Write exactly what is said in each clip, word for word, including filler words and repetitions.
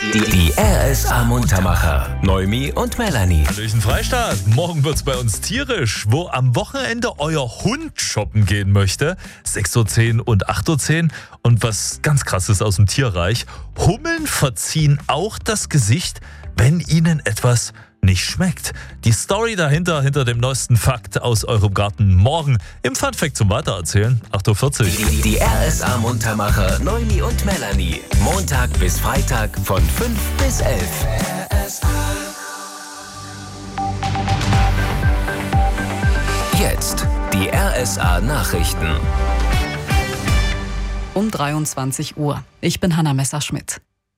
Die, die R S A Muntermacher. Noemi und Melanie. Hallöchen Freistaat. Morgen wird's bei uns tierisch. Wo am Wochenende euer Hund shoppen gehen möchte. sechs Uhr zehn und acht Uhr zehn. Und was ganz krasses aus dem Tierreich. Hummeln verziehen auch das Gesicht, wenn ihnen etwas nicht schmeckt. Die Story dahinter, hinter dem neuesten Fakt aus eurem Garten, morgen im Funfact zum Weitererzählen. acht Uhr vierzig. Die, die R S A Muntermacher Noemi und Melanie. Montag bis Freitag von fünf bis elf. R S A. Jetzt die R S A Nachrichten. Um dreiundzwanzig Uhr. Ich bin Hanna Messerschmidt.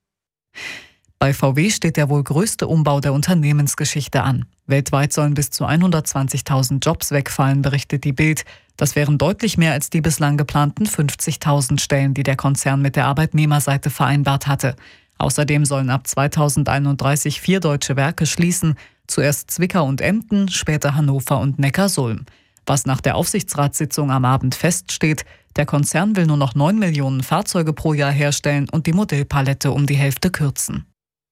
Bei V W steht der wohl größte Umbau der Unternehmensgeschichte an. Weltweit sollen bis zu hundertzwanzigtausend Jobs wegfallen, berichtet die Bild. Das wären deutlich mehr als die bislang geplanten fünfzigtausend Stellen, die der Konzern mit der Arbeitnehmerseite vereinbart hatte. Außerdem sollen ab zweitausendeinunddreißig vier deutsche Werke schließen. Zuerst Zwickau und Emden, später Hannover und Neckarsulm. Was nach der Aufsichtsratssitzung am Abend feststeht: Der Konzern will nur noch neun Millionen Fahrzeuge pro Jahr herstellen und die Modellpalette um die Hälfte kürzen.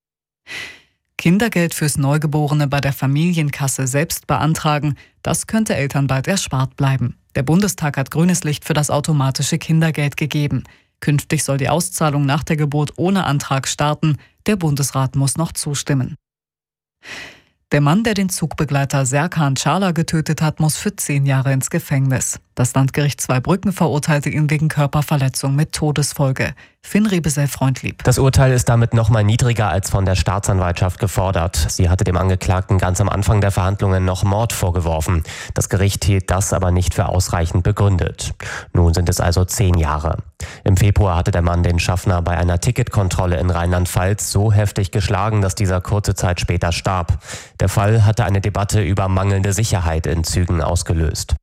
Kindergeld fürs Neugeborene bei der Familienkasse selbst beantragen, das könnte Eltern bald erspart bleiben. Der Bundestag hat grünes Licht für das automatische Kindergeld gegeben. Künftig soll die Auszahlung nach der Geburt ohne Antrag starten. Der Bundesrat muss noch zustimmen. Der Mann, der den Zugbegleiter Serkan Çağlar getötet hat, muss für zehn Jahre ins Gefängnis. Das Landgericht Zweibrücken verurteilte ihn wegen Körperverletzung mit Todesfolge. Finn Rebesel-Freundlieb. Das Urteil ist damit noch mal niedriger als von der Staatsanwaltschaft gefordert. Sie hatte dem Angeklagten ganz am Anfang der Verhandlungen noch Mord vorgeworfen. Das Gericht hielt das aber nicht für ausreichend begründet. Nun sind es also zehn Jahre. Im Februar hatte der Mann den Schaffner bei einer Ticketkontrolle in Rheinland-Pfalz so heftig geschlagen, dass dieser kurze Zeit später starb. Der Fall hatte eine Debatte über mangelnde Sicherheit in Zügen ausgelöst.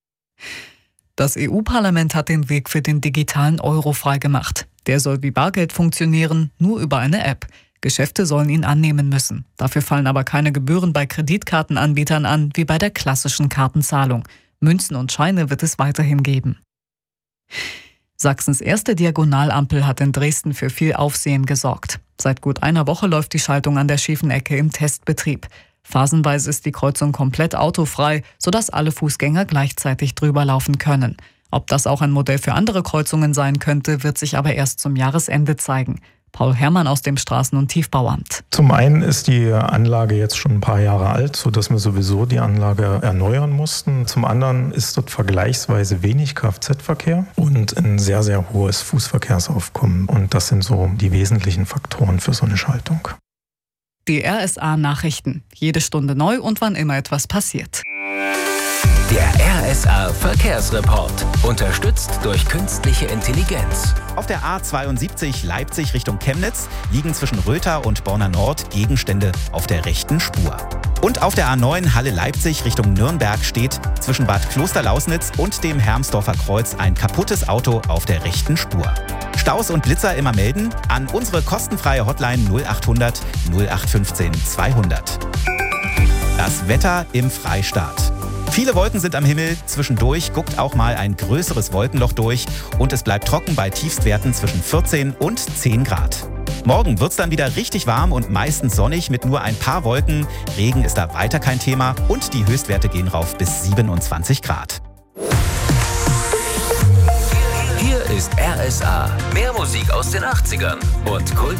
Das E U-Parlament hat den Weg für den digitalen Euro freigemacht. Der soll wie Bargeld funktionieren, nur über eine App. Geschäfte sollen ihn annehmen müssen. Dafür fallen aber keine Gebühren bei Kreditkartenanbietern an, wie bei der klassischen Kartenzahlung. Münzen und Scheine wird es weiterhin geben. Sachsens erste Diagonalampel hat in Dresden für viel Aufsehen gesorgt. Seit gut einer Woche läuft die Schaltung an der schiefen Ecke im Testbetrieb. Phasenweise ist die Kreuzung komplett autofrei, sodass alle Fußgänger gleichzeitig drüber laufen können. Ob das auch ein Modell für andere Kreuzungen sein könnte, wird sich aber erst zum Jahresende zeigen. Paul Herrmann aus dem Straßen- und Tiefbauamt. Zum einen ist die Anlage jetzt schon ein paar Jahre alt, sodass wir sowieso die Anlage erneuern mussten. Zum anderen ist dort vergleichsweise wenig Kfz-Verkehr und ein sehr, sehr hohes Fußverkehrsaufkommen. Und das sind so die wesentlichen Faktoren für so eine Schaltung. Die R S A-Nachrichten. Jede Stunde neu und wann immer etwas passiert. Der R S A Verkehrsreport. Unterstützt durch künstliche Intelligenz. Auf der A zweiundsiebzig Leipzig Richtung Chemnitz liegen zwischen Röther und Borna Nord Gegenstände auf der rechten Spur. Und auf der A neun Halle-Leipzig Richtung Nürnberg steht zwischen Bad Klosterlausnitz und dem Hermsdorfer Kreuz ein kaputtes Auto auf der rechten Spur. Staus und Blitzer immer melden an unsere kostenfreie Hotline null achthundert null acht fünfzehn zweihundert. Das Wetter im Freistaat. Viele Wolken sind am Himmel, zwischendurch guckt auch mal ein größeres Wolkenloch durch und es bleibt trocken bei Tiefstwerten zwischen vierzehn und zehn Grad. Morgen wird's dann wieder richtig warm und meistens sonnig mit nur ein paar Wolken. Regen ist da weiter kein Thema und die Höchstwerte gehen rauf bis siebenundzwanzig Grad. Hier ist R S A. Mehr Musik aus den achtzigern und Kult.